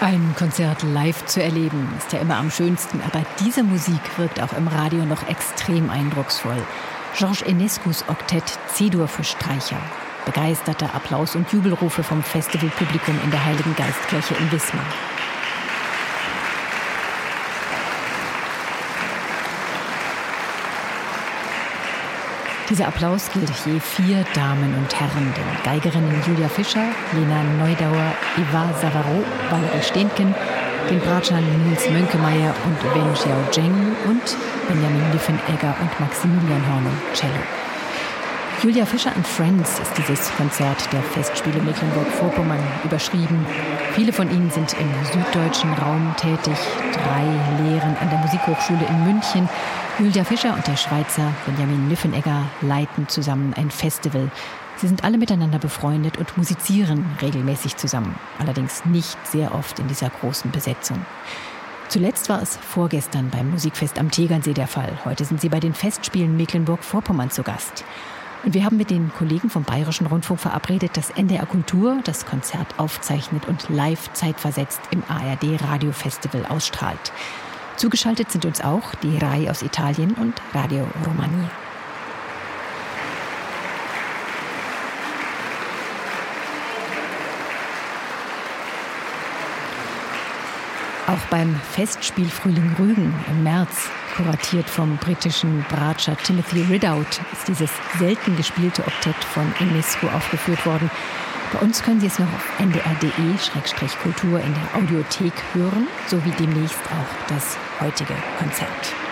Ein Konzert live zu erleben, ist ja immer am schönsten, aber diese Musik wirkt auch im Radio noch extrem eindrucksvoll. Georges Enescus Oktett C-Dur für Streicher. Begeisterter Applaus und Jubelrufe vom Festivalpublikum in der Heiligen Geistkirche in Wismar. Dieser Applaus gilt je 4 Damen und Herren, den Geigerinnen Julia Fischer, Lena Neudauer, Eva Savaro, Valerie Stehnken, den Bratschern Nils Mönkemeyer und Wen Xiaozheng und Benjamin Liffenegger und Maximilian Hornung, Cello. Julia Fischer and Friends ist dieses Konzert der Festspiele Mecklenburg-Vorpommern überschrieben. Viele von ihnen sind im süddeutschen Raum tätig. 3 lehren an der Musikhochschule in München. Julia Fischer und der Schweizer Benjamin Liffenegger leiten zusammen ein Festival. Sie sind alle miteinander befreundet und musizieren regelmäßig zusammen. Allerdings nicht sehr oft in dieser großen Besetzung. Zuletzt war es vorgestern beim Musikfest am Tegernsee der Fall. Heute sind sie bei den Festspielen Mecklenburg-Vorpommern zu Gast. Und wir haben mit den Kollegen vom Bayerischen Rundfunk verabredet, dass NDR Kultur das Konzert aufzeichnet und live zeitversetzt im ARD Radiofestival ausstrahlt. Zugeschaltet sind uns auch die RAI aus Italien und Radio Romania. Auch beim Festspiel Frühling Rügen im März, kuratiert vom britischen Bratscher Timothy Ridout, ist dieses selten gespielte Oktett von Enescu aufgeführt worden. Bei uns können Sie es noch auf ndr.de/kultur in der Audiothek hören, sowie demnächst auch das heutige Konzert.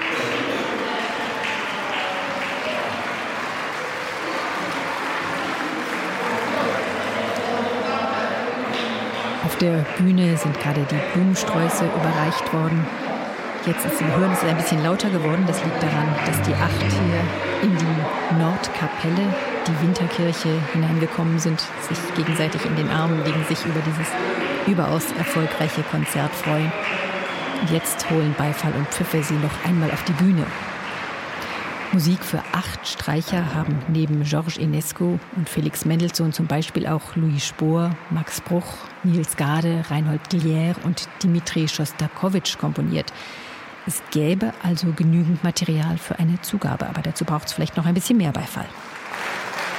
Auf der Bühne sind gerade die Blumensträuße überreicht worden. Jetzt ist, Sie hören, es ist ein bisschen lauter geworden. Das liegt daran, dass die 8 hier in die Nordkapelle, die Winterkirche, hineingekommen sind, sich gegenseitig in den Armen liegen, sich über dieses überaus erfolgreiche Konzert freuen. Und jetzt holen Beifall und Pfiffe sie noch einmal auf die Bühne. Musik für 8 Streicher haben neben Georges Enescu und Felix Mendelssohn zum Beispiel auch Louis Spohr, Max Bruch, Niels Gade, Reinhold Glier und Dimitri Schostakowitsch komponiert. Es gäbe also genügend Material für eine Zugabe, aber dazu braucht es vielleicht noch ein bisschen mehr Beifall.